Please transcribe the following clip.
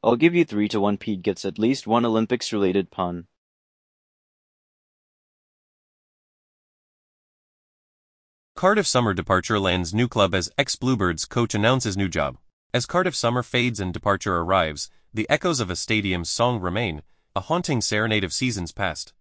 I'll give you 3-1 Pete gets at least one Olympics-related pun. Cardiff Summer departure lands new club as ex-Bluebirds coach announces new job. As Cardiff Summer fades and departure arrives, the echoes of a stadium's song remain, a haunting serenade of seasons past.